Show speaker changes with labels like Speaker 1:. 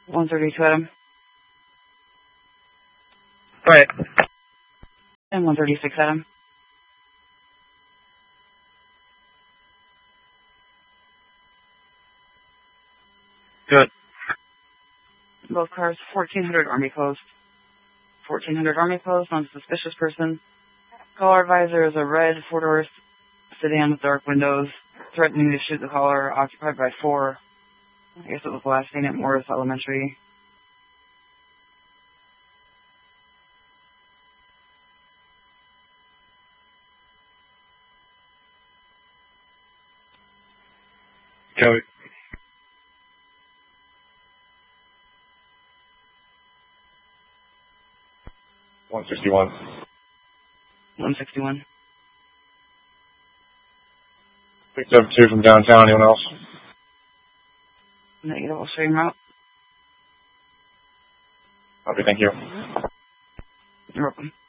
Speaker 1: 132 Adam.
Speaker 2: Right.
Speaker 1: And 136 Adam.
Speaker 2: Good.
Speaker 1: Both cars, 1400 Army Post. 1400 Army Post on suspicious person. Caller advisor is a red four-door sedan with dark windows, threatening to shoot the caller, occupied by 4. I guess it was last seen at Morris Elementary.
Speaker 2: Joey. $161.
Speaker 1: 161.
Speaker 2: Picked up 2 from downtown. Anyone else?
Speaker 1: Negative, I'll show you route.
Speaker 2: Okay, thank you.
Speaker 1: You're welcome.